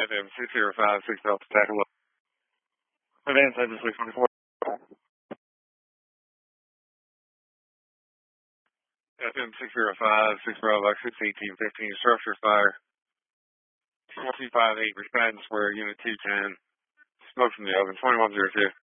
FM 6056 Delta Tackle. Advance engine 624. FM 6056 Bravo 61815 structure fire. 4258 responding square unit 210. Smoke from the oven 2102.